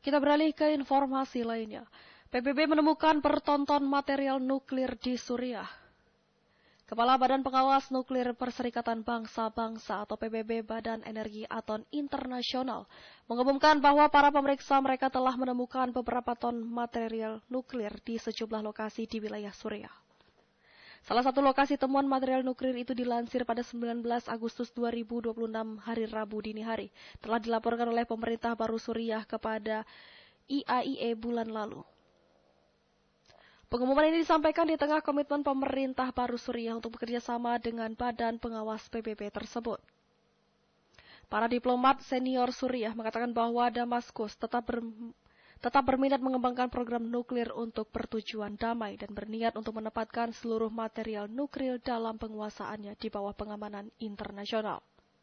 Kita beralih ke informasi lainnya. PBB menemukan pertonton material nuklir di Suriah. Kepala Badan Pengawas Nuklir Perserikatan Bangsa-Bangsa atau PBB Badan Energi Atom Internasional mengumumkan bahwa para pemeriksa mereka telah menemukan beberapa ton material nuklir di sejumlah lokasi di wilayah Suriah. Salah satu lokasi temuan material nuklir itu dilansir pada 19 Agustus 2026 hari Rabu dini hari. Telah dilaporkan oleh pemerintah baru Suriah kepada IAIA bulan lalu. Pengumuman ini disampaikan di tengah komitmen pemerintah baru Suriah untuk bekerja sama dengan badan pengawas PBB tersebut. Para diplomat senior Suriah mengatakan bahwa Damaskus tetap berminat mengembangkan program nuklir untuk pertujuan damai dan berniat untuk menempatkan seluruh material nuklir dalam penguasaannya di bawah pengamanan internasional.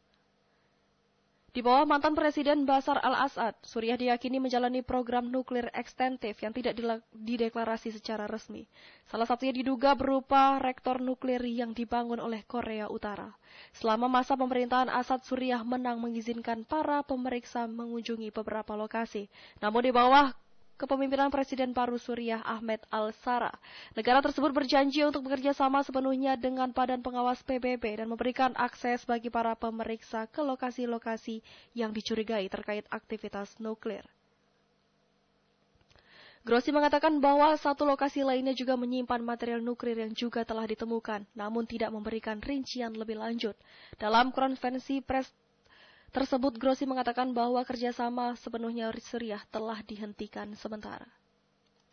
Di bawah mantan Presiden Bashar al-Assad, Suriah diyakini menjalani program nuklir ekstensif yang tidak dideklarasi secara resmi. Salah satunya diduga berupa reaktor nuklir yang dibangun oleh Korea Utara. Selama masa pemerintahan Assad, Suriah menang mengizinkan para pemeriksa mengunjungi beberapa lokasi. Namun di bawah kepemimpinan Presiden baru Suriah Ahmed al-Shara, negara tersebut berjanji untuk bekerja sama sepenuhnya dengan Badan Pengawas PBB dan memberikan akses bagi para pemeriksa ke lokasi-lokasi yang dicurigai terkait aktivitas nuklir. Grossi mengatakan bahwa satu lokasi lainnya juga menyimpan material nuklir yang juga telah ditemukan, namun tidak memberikan rincian lebih lanjut. Dalam konferensi pers tersebut, Grossi mengatakan bahwa kerjasama sepenuhnya Suriah telah dihentikan sementara.